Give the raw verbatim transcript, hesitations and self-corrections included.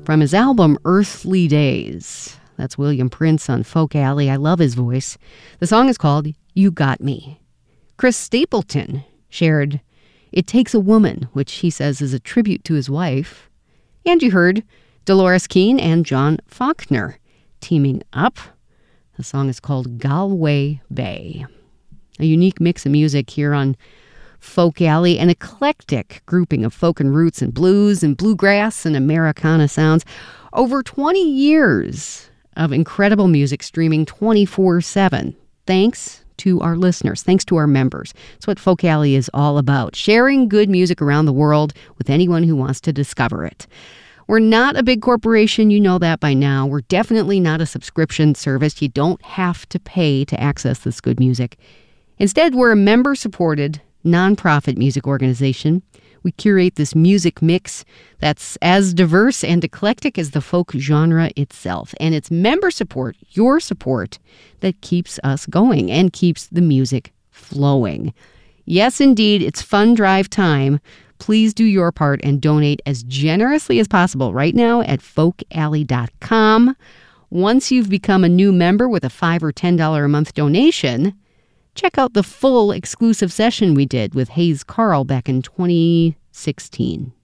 from his album Earthly Days. That's William Prince on Folk Alley. I love his voice. The song is called You Got Me. Chris Stapleton shared It Takes a Woman, which he says is a tribute to his wife. And you heard Dolores Keane and John Faulkner teaming up. The song is called Galway Bay. A unique mix of music here on Folk Alley, an eclectic grouping of folk and roots and blues and bluegrass and Americana sounds. Over twenty years of incredible music streaming twenty-four seven. Thanks to our listeners. Thanks to our members. It's what Folk Alley is all about. Sharing good music around the world with anyone who wants to discover it. We're not a big corporation. You know that by now. We're definitely not a subscription service. You don't have to pay to access this good music. Instead, we're a member-supported nonprofit music organization. We curate this music mix that's as diverse and eclectic as the folk genre itself. And it's member support, your support, that keeps us going and keeps the music flowing. Yes, indeed, it's fund drive time. Please do your part and donate as generously as possible right now at folk alley dot com. Once you've become a new member with a five dollars or ten dollars a month donation, check out the full exclusive session we did with Hayes Carll back in twenty sixteen.